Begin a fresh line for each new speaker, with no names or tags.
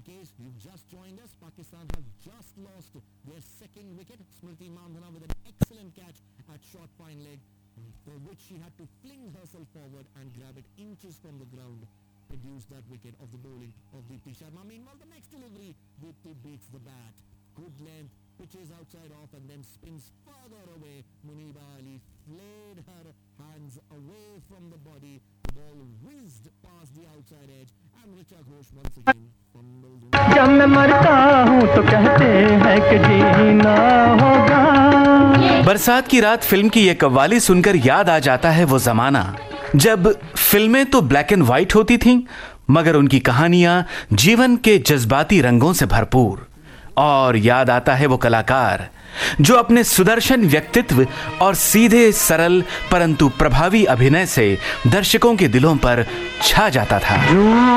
case you've just joined us, Pakistan have just lost their second wicket. Smriti Mandhana with an excellent catch at short fine leg, for which she had to fling herself forward and grab it inches from the ground, produce that wicket of the bowling of Deepti Sharma. Meanwhile, the next delivery, Deepti beats the bat. Good length, pitches outside off and then spins further away. Muniba Ali flayed her hands away from the body. The ball whizzed past the outside edge and Richa Ghosh once again fumbled.
जब मैं मरता हूँ तो कहते हैं कि जीना होगा।
बरसात की रात फिल्म की ये कव्वाली सुनकर याद आ जाता है वो जमाना जब फिल्में तो ब्लैक एंड व्हाइट होती थीं, मगर उनकी कहानियां जीवन के जज्बाती रंगों से भरपूर। और याद आता है वो कलाकार जो अपने सुदर्शन व्यक्तित्व और सीधे सरल परंतु प्रभावी अभिनय से दर्शकों के दिलों पर छा जाता था।